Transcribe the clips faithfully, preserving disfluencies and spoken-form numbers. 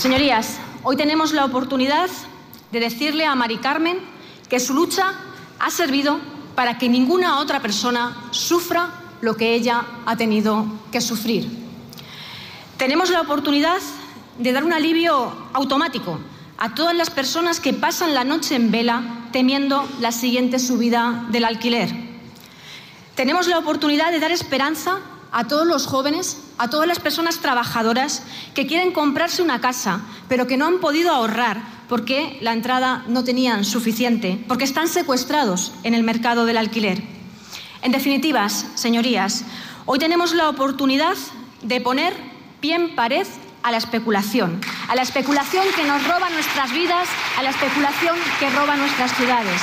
Señorías, hoy tenemos la oportunidad de decirle a Mari Carmen que su lucha ha servido para que ninguna otra persona sufra lo que ella ha tenido que sufrir. Tenemos la oportunidad de dar un alivio automático a todas las personas que pasan la noche en vela temiendo la siguiente subida del alquiler. Tenemos la oportunidad de dar esperanza a todos los jóvenes, a todas las personas trabajadoras que quieren comprarse una casa, pero que no han podido ahorrar porque la entrada no tenían suficiente, porque están secuestrados en el mercado del alquiler. En definitiva, señorías, hoy tenemos la oportunidad de poner pie en pared a la especulación, a la especulación que nos roba nuestras vidas, a la especulación que roba nuestras ciudades.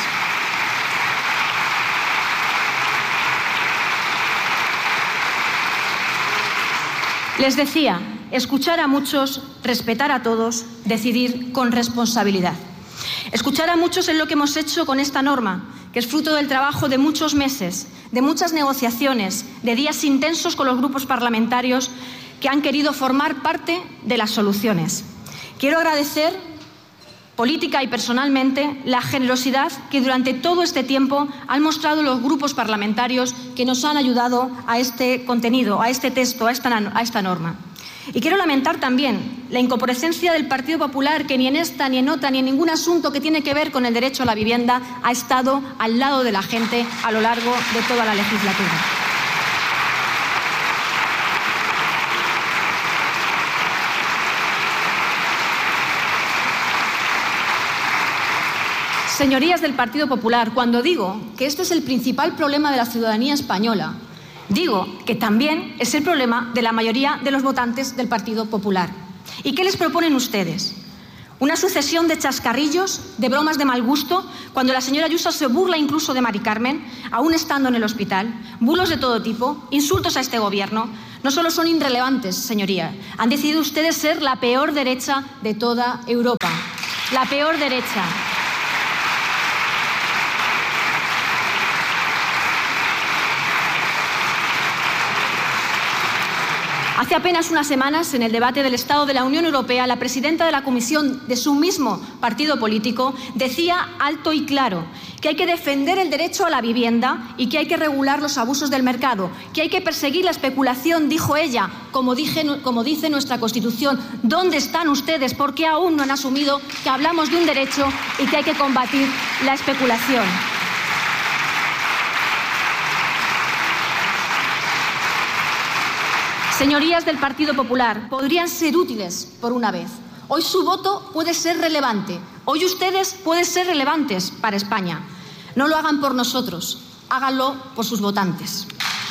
Les decía, escuchar a muchos, respetar a todos, decidir con responsabilidad. Escuchar a muchos es lo que hemos hecho con esta norma, que es fruto del trabajo de muchos meses, de muchas negociaciones, de días intensos con los grupos parlamentarios que han querido formar parte de las soluciones. Quiero agradecer, política y personalmente, la generosidad que durante todo este tiempo han mostrado los grupos parlamentarios que nos han ayudado a este contenido, a este texto, a esta, a esta norma. Y quiero lamentar también la incomparecencia del Partido Popular, que ni en esta, ni en otra, ni en ningún asunto que tiene que ver con el derecho a la vivienda ha estado al lado de la gente a lo largo de toda la legislatura. Señorías del Partido Popular, cuando digo que este es el principal problema de la ciudadanía española, digo que también es el problema de la mayoría de los votantes del Partido Popular. ¿Y qué les proponen ustedes? Una sucesión de chascarrillos, de bromas de mal gusto, cuando la señora Ayuso se burla incluso de Mari Carmen, aún estando en el hospital, bulos de todo tipo, insultos a este gobierno. No solo son irrelevantes, señoría, han decidido ustedes ser la peor derecha de toda Europa. La peor derecha. Hace apenas unas semanas, en el debate del Estado de la Unión Europea, la presidenta de la Comisión de su mismo partido político decía alto y claro que hay que defender el derecho a la vivienda y que hay que regular los abusos del mercado, que hay que perseguir la especulación, dijo ella, como, dije, como dice nuestra Constitución. ¿Dónde están ustedes? ¿Por qué aún no han asumido que hablamos de un derecho y que hay que combatir la especulación? Señorías del Partido Popular, podrían ser útiles por una vez. Hoy su voto puede ser relevante. Hoy ustedes pueden ser relevantes para España. No lo hagan por nosotros, háganlo por sus votantes.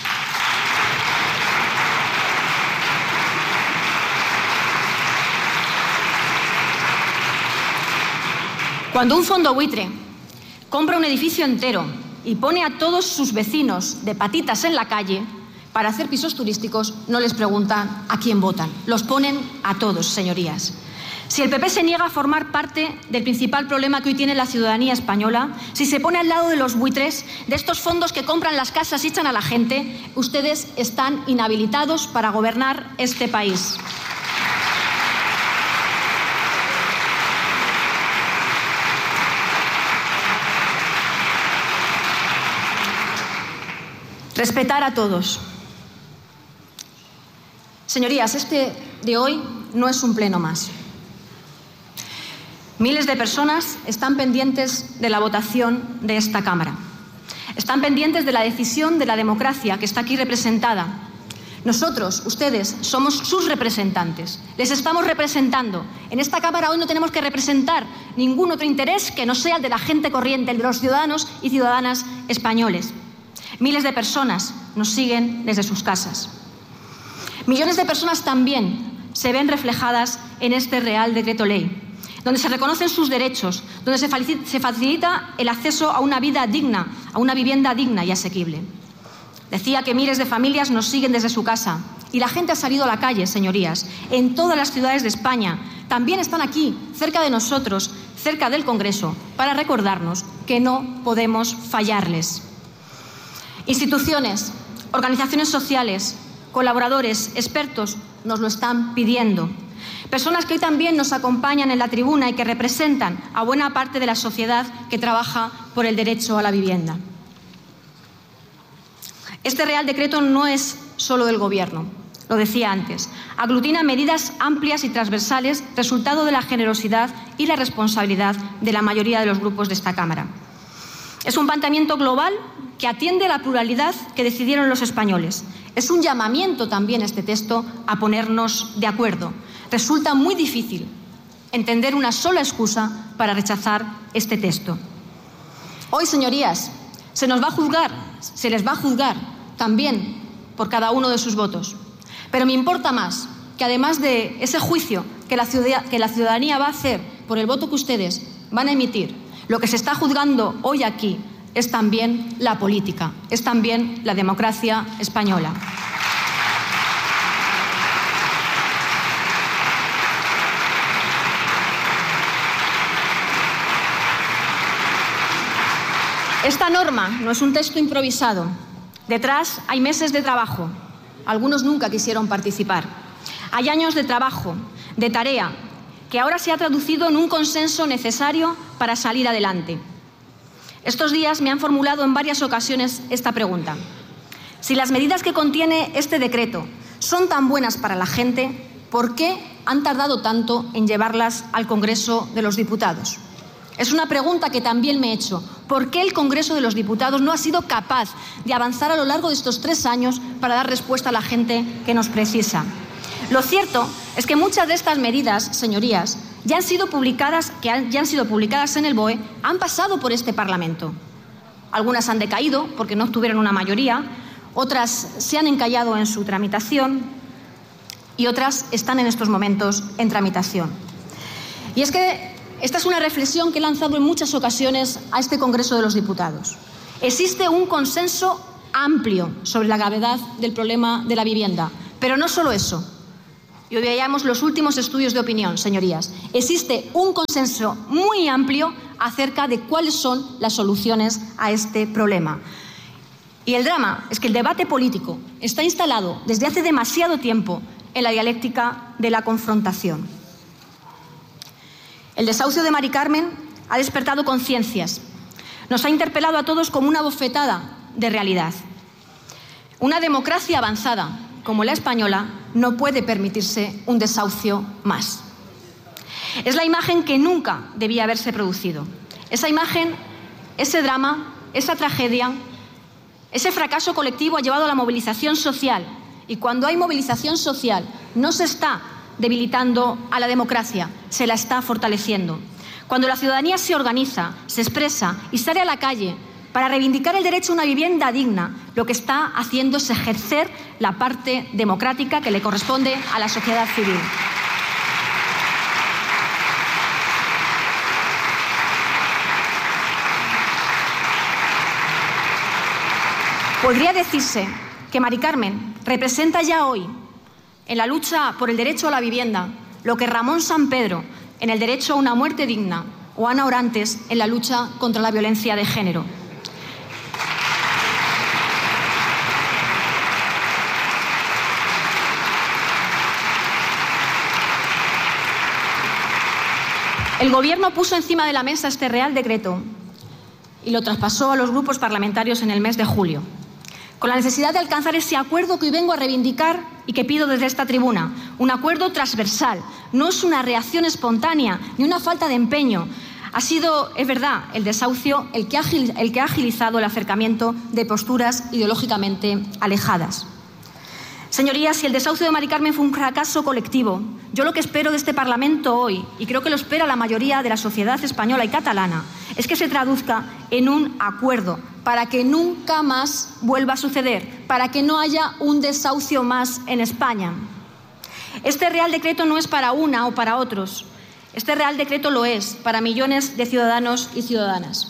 Cuando un fondo buitre compra un edificio entero y pone a todos sus vecinos de patitas en la calle, para hacer pisos turísticos, no les preguntan a quién votan. Los ponen a todos, señorías. Si el P P se niega a formar parte del principal problema que hoy tiene la ciudadanía española, si se pone al lado de los buitres, de estos fondos que compran las casas y echan a la gente, ustedes están inhabilitados para gobernar este país. Respetar a todos. Señorías, este de hoy no es un pleno más. Miles de personas están pendientes de la votación de esta Cámara. Están pendientes de la decisión de la democracia que está aquí representada. Nosotros, ustedes, somos sus representantes. Les estamos representando. En esta Cámara hoy no tenemos que representar ningún otro interés que no sea el de la gente corriente, el de los ciudadanos y ciudadanas españoles. Miles de personas nos siguen desde sus casas. Millones de personas también se ven reflejadas en este Real Decreto Ley, donde se reconocen sus derechos, donde se facilita el acceso a una vida digna, a una vivienda digna y asequible. Decía que miles de familias nos siguen desde su casa y la gente ha salido a la calle, señorías, en todas las ciudades de España. También están aquí, cerca de nosotros, cerca del Congreso, para recordarnos que no podemos fallarles. Instituciones, organizaciones sociales, colaboradores, expertos nos lo están pidiendo. Personas que hoy también nos acompañan en la tribuna y que representan a buena parte de la sociedad que trabaja por el derecho a la vivienda. Este Real Decreto no es solo del Gobierno, lo decía antes. Aglutina medidas amplias y transversales, resultado de la generosidad y la responsabilidad de la mayoría de los grupos de esta Cámara. Es un planteamiento global que atiende a la pluralidad que decidieron los españoles. Es un llamamiento también este texto a ponernos de acuerdo. Resulta muy difícil entender una sola excusa para rechazar este texto. Hoy, señorías, se nos va a juzgar, se les va a juzgar también por cada uno de sus votos. Pero me importa más que, además de ese juicio que la ciudadanía va a hacer por el voto que ustedes van a emitir, lo que se está juzgando hoy aquí es también la política, es también la democracia española. Esta norma no es un texto improvisado. Detrás hay meses de trabajo. Algunos nunca quisieron participar. Hay años de trabajo, de tarea, que ahora se ha traducido en un consenso necesario para salir adelante. Estos días me han formulado en varias ocasiones esta pregunta. Si las medidas que contiene este decreto son tan buenas para la gente, ¿por qué han tardado tanto en llevarlas al Congreso de los Diputados? Es una pregunta que también me he hecho. ¿Por qué el Congreso de los Diputados no ha sido capaz de avanzar a lo largo de estos tres años para dar respuesta a la gente que nos precisa? Lo cierto es que muchas de estas medidas, señorías, ya han sido publicadas, que han, ya han sido publicadas en el B O E, han pasado por este Parlamento. Algunas han decaído porque no obtuvieron una mayoría, otras se han encallado en su tramitación y otras están en estos momentos en tramitación. Y es que esta es una reflexión que he lanzado en muchas ocasiones a este Congreso de los Diputados. Existe un consenso amplio sobre la gravedad del problema de la vivienda, pero no solo eso. Y hoy veíamos los últimos estudios de opinión, señorías. Existe un consenso muy amplio acerca de cuáles son las soluciones a este problema. Y el drama es que el debate político está instalado desde hace demasiado tiempo en la dialéctica de la confrontación. El desahucio de Mari Carmen ha despertado conciencias. Nos ha interpelado a todos como una bofetada de realidad. Una democracia avanzada como la española no puede permitirse un desahucio más. Es la imagen que nunca debía haberse producido. Esa imagen, ese drama, esa tragedia, ese fracaso colectivo ha llevado a la movilización social. Y cuando hay movilización social, no se está debilitando a la democracia, se la está fortaleciendo. Cuando la ciudadanía se organiza, se expresa y sale a la calle para reivindicar el derecho a una vivienda digna, lo que está haciendo es ejercer la parte democrática que le corresponde a la sociedad civil. Podría decirse que Mari Carmen representa ya hoy, en la lucha por el derecho a la vivienda, lo que Ramón Sampedro en el derecho a una muerte digna o Ana Orantes en la lucha contra la violencia de género. El Gobierno puso encima de la mesa este Real Decreto y lo traspasó a los grupos parlamentarios en el mes de julio, con la necesidad de alcanzar ese acuerdo que hoy vengo a reivindicar y que pido desde esta tribuna, un acuerdo transversal. No es una reacción espontánea ni una falta de empeño. Ha sido, es verdad, el desahucio el que ha, el que ha agilizado el acercamiento de posturas ideológicamente alejadas. Señorías, si el desahucio de Mari Carmen fue un fracaso colectivo, yo lo que espero de este Parlamento hoy, y creo que lo espera la mayoría de la sociedad española y catalana, es que se traduzca en un acuerdo para que nunca más vuelva a suceder, para que no haya un desahucio más en España. Este Real Decreto no es para una o para otros. Este Real Decreto lo es para millones de ciudadanos y ciudadanas.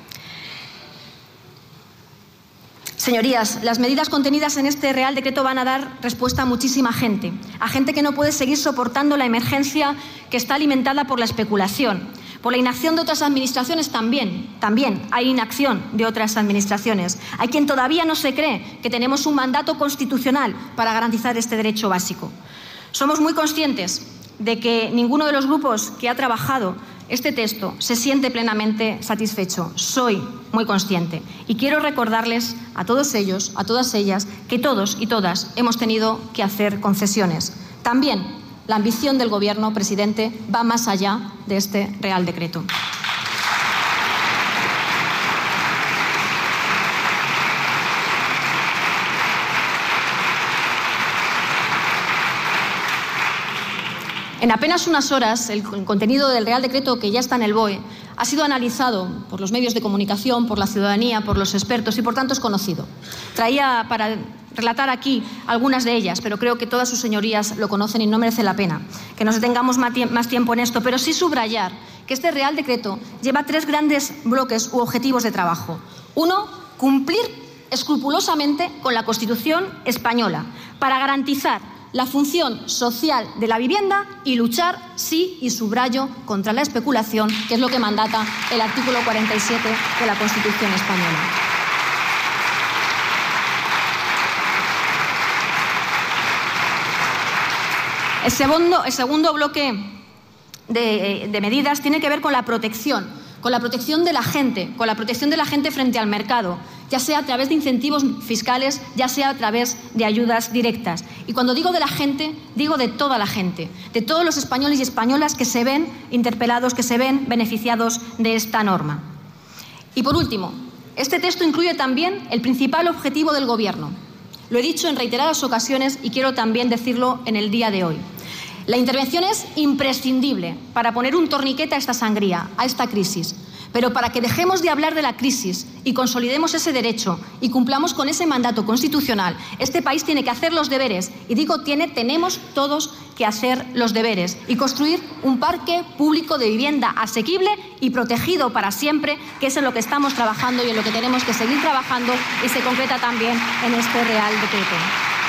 Señorías, las medidas contenidas en este Real Decreto van a dar respuesta a muchísima gente, a gente que no puede seguir soportando la emergencia que está alimentada por la especulación, por la inacción de otras administraciones también, también hay inacción de otras administraciones. Hay quien todavía no se cree que tenemos un mandato constitucional para garantizar este derecho básico. Somos muy conscientes de que ninguno de los grupos que ha trabajado este texto se siente plenamente satisfecho. Soy muy consciente y quiero recordarles a todos ellos, a todas ellas, que todos y todas hemos tenido que hacer concesiones. También la ambición del Gobierno, presidente, va más allá de este Real Decreto. En apenas unas horas, el contenido del Real Decreto, que ya está en el B O E, ha sido analizado por los medios de comunicación, por la ciudadanía, por los expertos y, por tanto, es conocido. Traía para relatar aquí algunas de ellas, pero creo que todas sus señorías lo conocen y no merece la pena que nos detengamos más tiempo en esto, pero sí subrayar que este Real Decreto lleva tres grandes bloques u objetivos de trabajo. Uno, cumplir escrupulosamente con la Constitución española para garantizar la función social de la vivienda y luchar, sí, y subrayo, contra la especulación, que es lo que mandata el artículo cuarenta y siete de la Constitución española. El segundo, el segundo bloque de, de medidas tiene que ver con la protección, con la protección de la gente, con la protección de la gente frente al mercado, ya sea a través de incentivos fiscales, ya sea a través de ayudas directas. Y cuando digo de la gente, digo de toda la gente, de todos los españoles y españolas que se ven interpelados, que se ven beneficiados de esta norma. Y por último, este texto incluye también el principal objetivo del Gobierno. Lo he dicho en reiteradas ocasiones y quiero también decirlo en el día de hoy. La intervención es imprescindible para poner un torniquete a esta sangría, a esta crisis. Pero para que dejemos de hablar de la crisis y consolidemos ese derecho y cumplamos con ese mandato constitucional, este país tiene que hacer los deberes. Y digo tiene, tenemos todos que hacer los deberes y construir un parque público de vivienda asequible y protegido para siempre, que es en lo que estamos trabajando y en lo que tenemos que seguir trabajando y se concreta también en este Real Decreto.